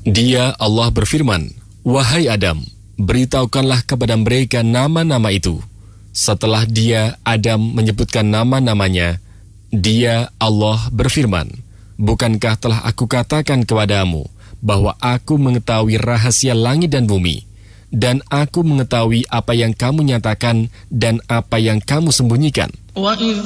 Dia Allah berfirman, "Wahai Adam, beritahukanlah kepada mereka nama-nama itu." Setelah dia, Adam, menyebutkan nama-namanya, dia, Allah, berfirman, "Bukankah telah aku katakan kepadamu bahwa aku mengetahui rahasia langit dan bumi, dan aku mengetahui apa yang kamu nyatakan dan apa yang kamu sembunyikan?"